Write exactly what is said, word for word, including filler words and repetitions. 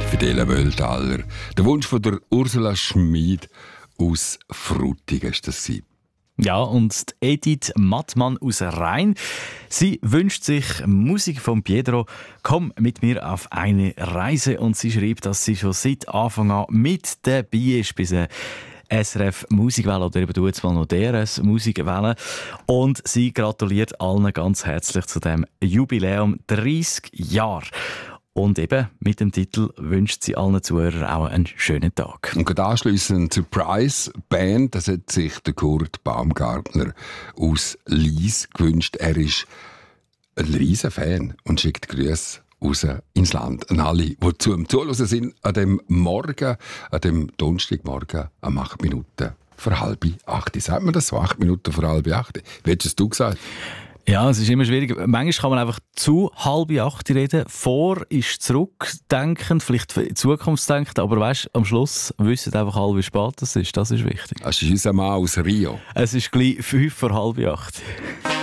Fidele Wöhltaler. Der Wunsch von der Ursula Schmid aus Frutigen war das. Ja, und Edith Mattmann aus Rhein. Sie wünscht sich Musik von Pietro. Komm mit mir auf eine Reise. Und sie schreibt, dass sie schon seit Anfang an mit dabei ist bei der S R F Musikwelle oder eben du jetzt mal noch D R S Musikwelle. Und sie gratuliert allen ganz herzlich zu dem Jubiläum dreissig Jahre. Und eben mit dem Titel wünscht sie allen Zuhörern auch einen schönen Tag. Und gerade anschliessend zur Surprise-Band, das hat sich der Kurt Baumgartner aus Lies gewünscht. Er ist ein riesen Fan und schickt Grüße raus ins Land. An alle, die zu ihm zuhören sind, an dem Morgen, an dem Donnerstagmorgen, um acht Minuten vor halb acht. Sagt man das so? Acht Minuten vor halb acht? Wie hättest du gesagt? Ja, es ist immer schwierig. Manchmal kann man einfach zu halb acht reden. Vor ist zurückdenken, vielleicht in die Zukunft denken, aber weißt, am Schluss wissen einfach alle, wie spät es ist. Das ist wichtig. Das ist unser Mann aus Rio. Es ist gleich fünf vor halb acht.